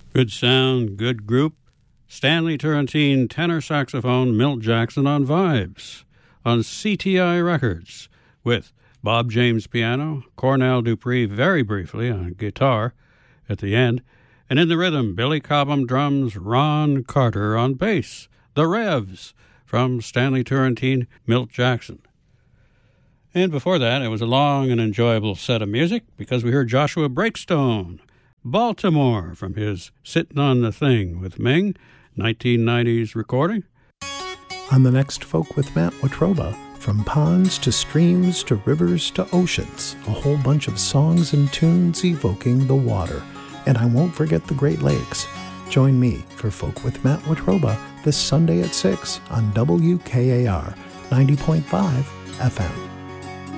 Good sound, good group. Stanley Turrentine, tenor saxophone, Milt Jackson on Vibes on CTI Records with Bob James piano, Cornell Dupree very briefly on guitar at the end, and in the rhythm, Billy Cobham drums, Ron Carter on bass. The Revs from Stanley Turrentine, Milt Jackson. And before that, it was a long and enjoyable set of music because we heard Joshua Breakstone, Baltimore, from his Sittin' on the Thing with Ming, 1990s recording. On the next Folk with Matt Watroba, from ponds to streams to rivers to oceans, a whole bunch of songs and tunes evoking the water. And I won't forget the Great Lakes. Join me for Folk with Matt Watroba this Sunday at 6 on WKAR 90.5 FM.